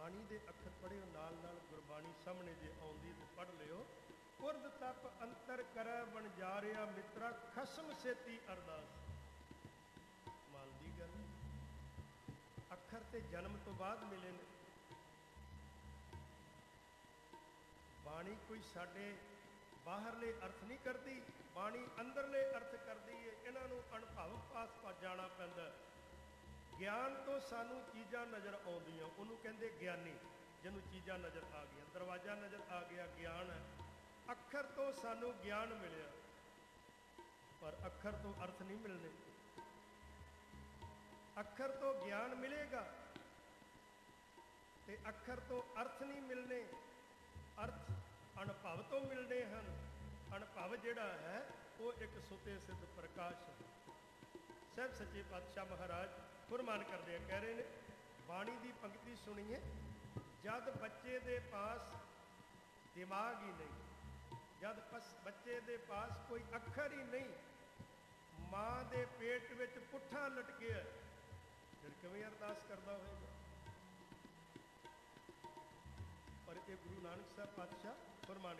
ਬਾਣੀ ਦੇ ਅੱਖਰ ਪੜ੍ਹਿਓ, ਨਾਲ ਨਾਲ ਗੁਰਬਾਣੀ ਸਾਹਮਣੇ ਜੇ ਆਉਂਦੀ ਤੇ ਪੜ੍ਹ ਲਿਓ। ਕੁਰਦ ਤਪ ਅੰਤਰ ਕਰੈ ਵਣਜਾਰਿਆ ਮਿੱਤਰਾ, ਖਸਮ ਸੇਤੀ ਅਰਦਾਸ। ਕਮਾਲ ਦੀ ਗੱਲ, ਅੱਖਰ ਤੇ ਜਨਮ ਤੋਂ ਬਾਅਦ ਮਿਲੇ ਨੇ। ਬਾਣੀ ਕੋਈ ਸਾਡੇ ਬਾਹਰਲੇ ਅਰਥ ਨਹੀਂ ਕਰਦੀ, ਬਾਣੀ ਅੰਦਰਲੇ ਅਰਥ ਕਰਦੀ ਹੈ। ਇਹਨਾਂ ਨੂੰ ਅਨੁਭਵ ਪਾਸ ਜਾਣਾ ਪੈਂਦਾ। ਗਿਆਨ ਤੋਂ ਸਾਨੂੰ ਚੀਜ਼ਾਂ ਨਜ਼ਰ ਆਉਂਦੀਆਂ, ਉਹਨੂੰ ਕਹਿੰਦੇ ਗਿਆਨੀ, ਜਿਹਨੂੰ ਚੀਜ਼ਾਂ ਨਜ਼ਰ ਆ ਗਈਆਂ, ਦਰਵਾਜ਼ਾ ਨਜ਼ਰ ਆ ਗਿਆ, ਗਿਆਨ ਹੈ। ਅੱਖਰ ਤੋਂ ਸਾਨੂੰ ਗਿਆਨ ਮਿਲਿਆ, ਪਰ ਅੱਖਰ ਤੋਂ ਅਰਥ ਨਹੀਂ ਮਿਲਣੇ। ਅੱਖਰ ਤੋਂ ਗਿਆਨ ਮਿਲੇਗਾ ਤੇ ਅੱਖਰ ਤੋਂ ਅਰਥ ਨਹੀਂ ਮਿਲਣੇ। ਅਰਥ ਅਨੁਭਵ ਤੋਂ ਮਿਲਣੇ ਹਨ। ਅਨੁਭਵ ਜਿਹੜਾ ਹੈ ਉਹ ਇੱਕ ਸੁਤੇ ਸਿੱਧ ਪ੍ਰਕਾਸ਼ ਹੈ। ਸਾਹਿਬ ਸੱਚੇ ਪਾਤਸ਼ਾਹ ਮਹਾਰਾਜ ਫੁਰਮਾਨ ਕਰਦੇ ਆ, ਕਹਿ ਰਹੇ ਨੇ, ਬਾਣੀ ਦੀ ਪੰਕਤੀ ਸੁਣੀਏ। ਜਦ ਬੱਚੇ ਦੇ ਪਾਸ ਦਿਮਾਗ ਹੀ ਨਹੀਂ, ਜਦ ਬੱਚੇ ਦੇ ਪਾਸ ਕੋਈ ਅੱਖਰ ਹੀ ਨਹੀਂ, ਮਾਂ ਦੇ ਪੇਟ ਵਿੱਚ ਪੁੱਠਾ ਲਟਕਿਆ, ਫਿਰ ਕਿਵੇਂ ਅਰਦਾਸ ਕਰਦਾ ਹੋਵੇਗਾ? ਪਰ ਇਹ ਗੁਰੂ ਨਾਨਕ ਸਾਹਿਬ ਪਾਤਸ਼ਾਹ ਫਰਮਾਨ